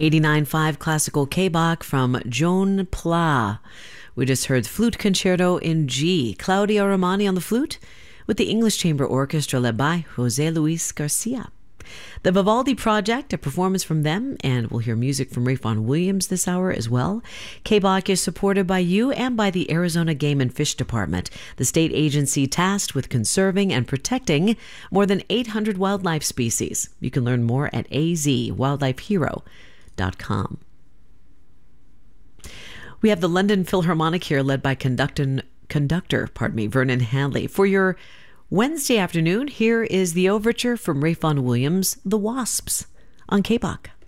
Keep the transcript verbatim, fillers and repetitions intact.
eighty-nine point five classical K-Bach from Joan Pla. We just heard Flute Concerto in G. Claudio Romani on the flute with the English Chamber Orchestra led by José Luis Garcia. The Vivaldi Project, a performance from them, and we'll hear music from Ralph Vaughan Williams this hour as well. K-Bach is supported by you and by the Arizona Game and Fish Department, the state agency tasked with conserving and protecting more than eight hundred wildlife species. You can learn more at a z wildlife hero dot com. We have the London Philharmonic here, led by conductor, conductor pardon me, Vernon Hanley. For your Wednesday afternoon, here is the overture from Ralph Vaughan Williams, The Wasps, on K-Bach.